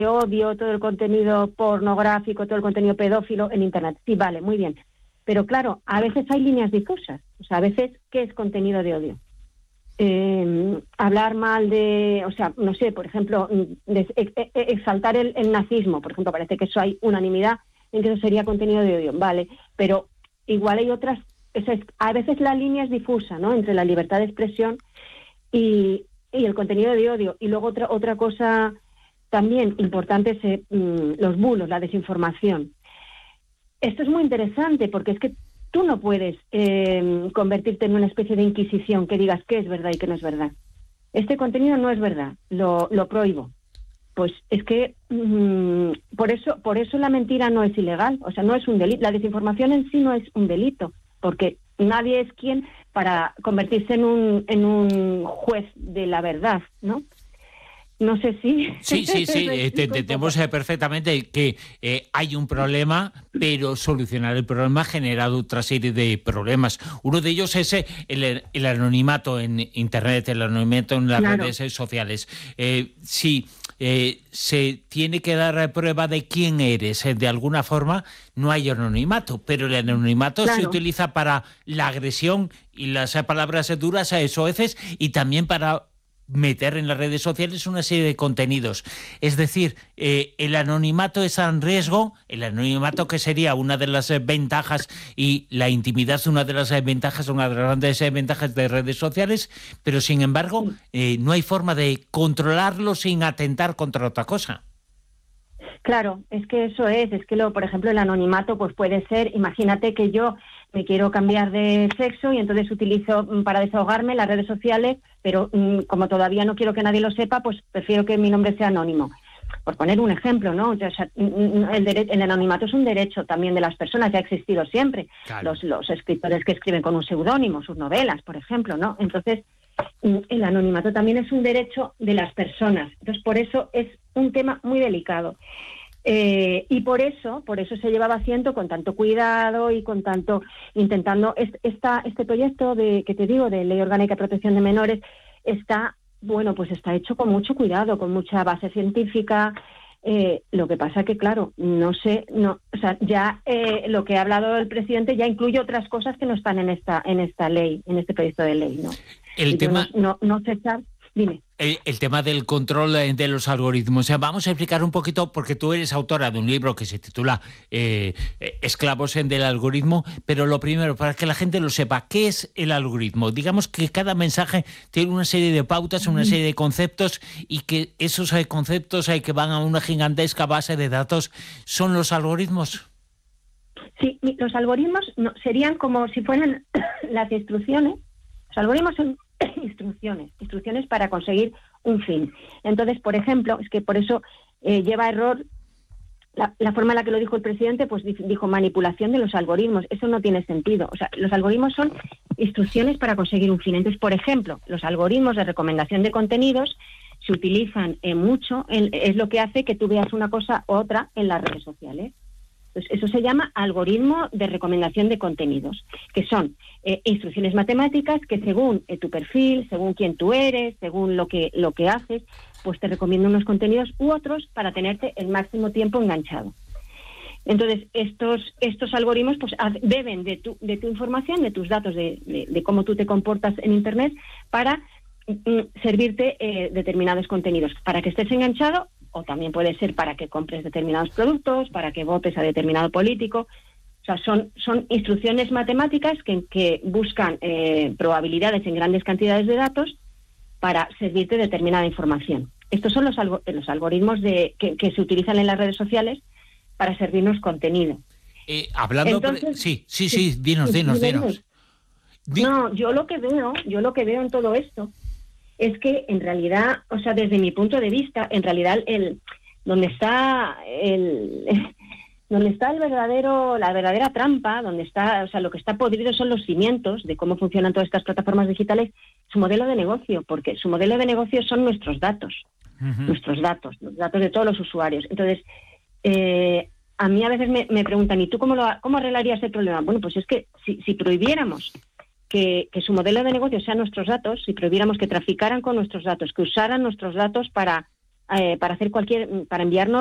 odio, todo el contenido pornográfico, todo el contenido pedófilo en Internet. Sí, vale, muy bien. Pero claro, a veces hay líneas difusas. O sea, a veces, ¿qué es contenido de odio? Hablar mal de, o sea, no sé, por ejemplo, exaltar el nazismo, por ejemplo, parece que eso hay unanimidad en que eso sería contenido de odio, vale, pero igual hay otras, a veces la línea es difusa, ¿no?, entre la libertad de expresión y el contenido de odio. Y luego otra cosa también importante es los bulos, la desinformación. Esto es muy interesante porque es que tú no puedes convertirte en una especie de inquisición que digas qué es verdad y qué no es verdad. Este contenido no es verdad, lo prohíbo. Pues es que por eso la mentira no es ilegal, o sea, no es un delito. La desinformación en sí no es un delito, porque nadie es quien para convertirse en un juez de la verdad, ¿no? No sé si... Sí, te entendemos perfectamente que hay un problema, pero solucionar el problema ha generado otra serie de problemas. Uno de ellos es el anonimato en Internet, el anonimato en las redes sociales. Sí, se tiene que dar prueba de quién eres. De alguna forma no hay anonimato, pero el anonimato se utiliza para la agresión y las palabras duras, soeces, y también para meter en las redes sociales una serie de contenidos. Es decir, el anonimato está en riesgo, el anonimato que sería una de las ventajas, y la intimidad una de las ventajas, una de las grandes ventajas de redes sociales, pero sin embargo no hay forma de controlarlo sin atentar contra otra cosa. Claro, es que eso es que por ejemplo el anonimato pues puede ser, imagínate que yo me quiero cambiar de sexo y entonces utilizo para desahogarme las redes sociales, pero como todavía no quiero que nadie lo sepa, pues prefiero que mi nombre sea anónimo. Por poner un ejemplo, ¿no? O sea, el anonimato es un derecho también de las personas, ya ha existido siempre. Claro. Los escritores que escriben con un seudónimo, sus novelas, por ejemplo, ¿no? Entonces, el anonimato también es un derecho de las personas. Entonces, por eso es un tema muy delicado. Y por eso se llevaba haciendo con tanto cuidado y con tanto intentando este proyecto que te digo de Ley Orgánica de Protección de Menores está hecho con mucho cuidado, con mucha base científica. Lo que pasa que claro, ya lo que ha hablado el presidente ya incluye otras cosas que no están en esta ley, en este proyecto de ley, ¿no? El tema no cesar. Dime. El tema del control de los algoritmos. Vamos a explicar un poquito, porque tú eres autora de un libro que se titula Esclavos del algoritmo, pero lo primero, para que la gente lo sepa, ¿qué es el algoritmo? Digamos que cada mensaje tiene una serie de pautas, una serie de conceptos, y que esos conceptos que van a una gigantesca base de datos son los algoritmos. Sí, los algoritmos serían como si fueran las instrucciones. Los algoritmos son instrucciones para conseguir un fin. Entonces, por ejemplo, es que por eso lleva error la forma en la que lo dijo el presidente, pues dijo manipulación de los algoritmos. Eso no tiene sentido. O sea, los algoritmos son instrucciones para conseguir un fin. Entonces, por ejemplo, los algoritmos de recomendación de contenidos se utilizan mucho, es lo que hace que tú veas una cosa u otra en las redes sociales. Entonces, eso se llama algoritmo de recomendación de contenidos, que son instrucciones matemáticas que según tu perfil, según quién tú eres, según lo que haces, pues te recomienda unos contenidos u otros para tenerte el máximo tiempo enganchado. Entonces, estos algoritmos pues beben de tu información, de tus datos, de cómo tú te comportas en Internet, para servirte determinados contenidos, para que estés enganchado, o también puede ser para que compres determinados productos, para que votes a determinado político. O sea, son instrucciones matemáticas que buscan probabilidades en grandes cantidades de datos para servirte determinada información. Estos son los algoritmos que se utilizan en las redes sociales para servirnos contenido. Hablando... Entonces, sí, dinos. No, yo lo que veo en todo esto es que en realidad, o sea, desde mi punto de vista, en realidad donde está la verdadera trampa, donde está, o sea, lo que está podrido son los cimientos de cómo funcionan todas estas plataformas digitales, su modelo de negocio, porque su modelo de negocio son nuestros datos, los datos de todos los usuarios. Entonces, a mí a veces me preguntan, ¿y tú cómo arreglarías el problema? Bueno, pues es que si prohibiéramos que su modelo de negocio sean nuestros datos, si prohibiéramos que traficaran con nuestros datos, que usaran nuestros datos para para enviarnos